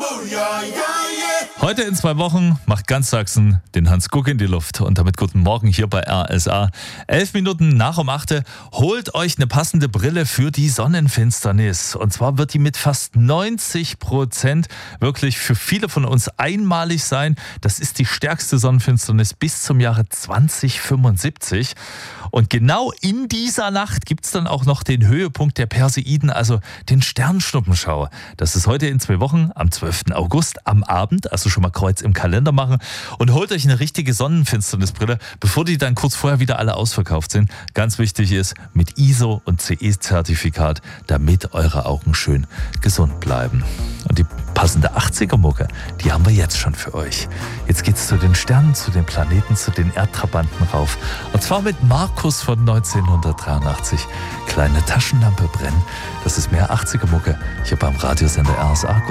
Heute in 2 Wochen macht ganz Sachsen den Hans Guck in die Luft. Und damit guten Morgen hier bei RSA. 11 Minuten nach um 8 holt euch eine passende Brille für die Sonnenfinsternis. Und zwar wird die mit fast 90% wirklich für viele von uns einmalig sein. Das ist die stärkste Sonnenfinsternis bis zum Jahre 2075. Und genau in dieser Nacht gibt es dann auch noch den Höhepunkt der Perseiden, also den Sternschnuppenschau. Das ist heute in 2 Wochen, am 12. August, am Abend, also schon mal Kreuz im Kalender machen und holt euch eine richtige Sonnenfinsternisbrille, bevor die dann kurz vorher wieder alle ausverkauft sind. Ganz wichtig ist, mit ISO und CE-Zertifikat, damit eure Augen schön gesund bleiben. Und die passende 80er-Mucke, die haben wir jetzt schon für euch. Jetzt geht's zu den Sternen, zu den Planeten, zu den Erdtrabanten rauf. Und zwar mit Markus von 1983. Kleine Taschenlampe brennen. Das ist mehr 80er-Mucke hier beim Radiosender RSA.